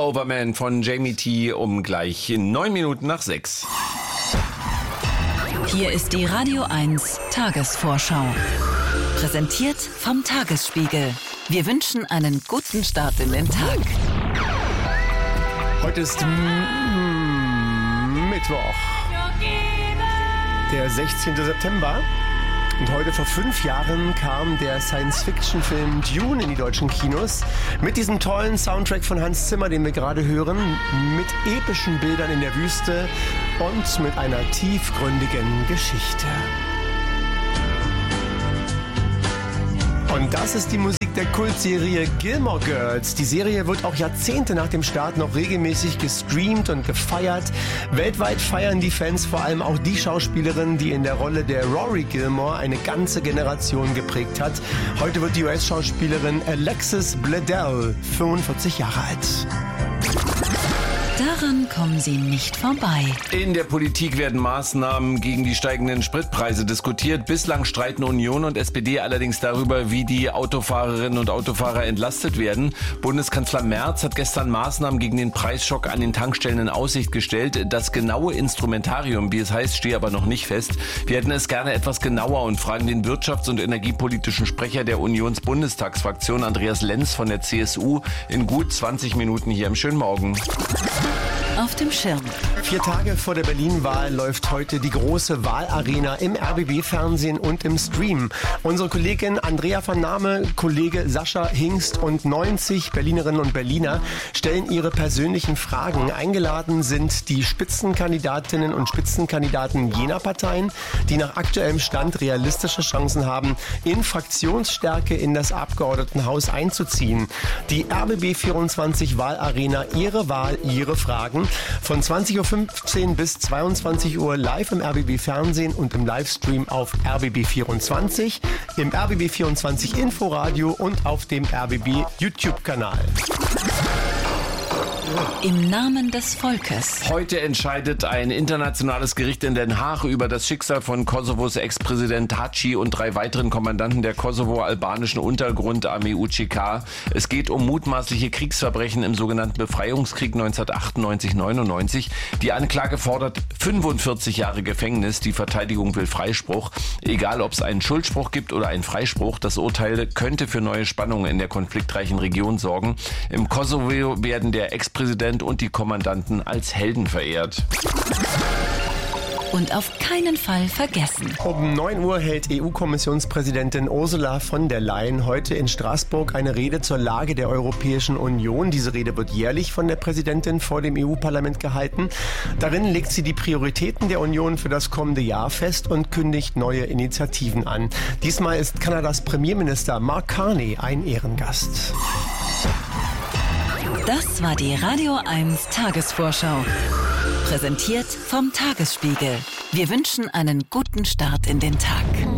Overman von Jamie T. um gleich 9 Minuten nach 6. Hier ist die Radio 1 Tagesvorschau. Präsentiert vom Tagesspiegel. Wir wünschen einen guten Start in den Tag. Heute ist Mittwoch, der 16. September. Und heute vor 5 Jahren kam der Science-Fiction-Film Dune in die deutschen Kinos. Mit diesem tollen Soundtrack von Hans Zimmer, den wir gerade hören. Mit epischen Bildern in der Wüste und mit einer tiefgründigen Geschichte. Und das ist die Musik der Kultserie Gilmore Girls. Die Serie wird auch Jahrzehnte nach dem Start noch regelmäßig gestreamt und gefeiert. Weltweit feiern die Fans vor allem auch die Schauspielerin, die in der Rolle der Rory Gilmore eine ganze Generation geprägt hat. Heute wird die US-Schauspielerin Alexis Bledel 45 Jahre alt. Daran kommen Sie nicht vorbei. In der Politik werden Maßnahmen gegen die steigenden Spritpreise diskutiert. Bislang streiten Union und SPD allerdings darüber, wie die Autofahrerinnen und Autofahrer entlastet werden. Bundeskanzler Merz hat gestern Maßnahmen gegen den Preisschock an den Tankstellen in Aussicht gestellt. Das genaue Instrumentarium, wie es heißt, stehe aber noch nicht fest. Wir hätten es gerne etwas genauer und fragen den wirtschafts- und energiepolitischen Sprecher der Unions-Bundestagsfraktion, Andreas Lenz von der CSU, in gut 20 Minuten hier im Schönen Morgen. Auf dem Schirm. 4 Tage vor der Berlin-Wahl läuft heute die große Wahlarena im RBB-Fernsehen und im Stream. Unsere Kollegin Andrea van Name, Kollege Sascha Hingst und 90 Berlinerinnen und Berliner stellen ihre persönlichen Fragen. Eingeladen sind die Spitzenkandidatinnen und Spitzenkandidaten jener Parteien, die nach aktuellem Stand realistische Chancen haben, in Fraktionsstärke in das Abgeordnetenhaus einzuziehen. Die RBB24 Wahlarena, Ihre Wahl, Ihre Fragen. Von 20.15 Uhr bis 22 Uhr live im RBB-Fernsehen und im Livestream auf RBB24, im RBB24 Inforadio und auf dem RBB-YouTube-Kanal. Im Namen des Volkes. Heute entscheidet ein internationales Gericht in Den Haag über das Schicksal von Kosovos Ex-Präsident Thaci und 3 weiteren Kommandanten der kosovo-albanischen Untergrundarmee UÇK. Es geht um mutmaßliche Kriegsverbrechen im sogenannten Befreiungskrieg 1998-99. Die Anklage fordert 45 Jahre Gefängnis. Die Verteidigung will Freispruch. Egal, ob es einen Schuldspruch gibt oder einen Freispruch, das Urteil könnte für neue Spannungen in der konfliktreichen Region sorgen. Im Kosovo werden der Ex-Präsident und die Kommandanten als Helden verehrt. Und auf keinen Fall vergessen. Um 9 Uhr hält EU-Kommissionspräsidentin Ursula von der Leyen heute in Straßburg eine Rede zur Lage der Europäischen Union. Diese Rede wird jährlich von der Präsidentin vor dem EU-Parlament gehalten. Darin legt sie die Prioritäten der Union für das kommende Jahr fest und kündigt neue Initiativen an. Diesmal ist Kanadas Premierminister Mark Carney ein Ehrengast. Das war die Radio 1 Tagesvorschau. Präsentiert vom Tagesspiegel. Wir wünschen einen guten Start in den Tag.